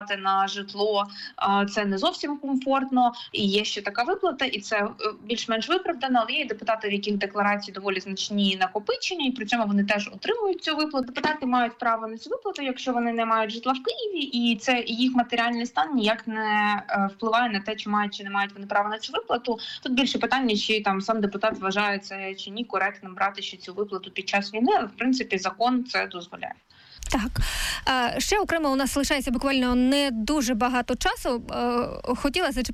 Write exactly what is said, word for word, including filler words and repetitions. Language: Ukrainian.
на житло, це не зовсім комфортно, і є ще така виплата, і це більш-менш виправдано, але є депутати, в яких декларації доволі значні накопичення, і при цьому вони теж отримують цю виплату. Депутати мають право на цю виплату, якщо вони не мають житла в Києві, і це їх матеріальний стан ніяк не впливає на те, чи мають чи не мають вони право на цю виплату. Тут більше питання, чи там сам депутат вважає це чи ні коректним брати ще цю виплату під час війни, але в принципі закон це дозволяє. Так. Ще окремо у нас залишається буквально не дуже багато часу. Хотіла зачепити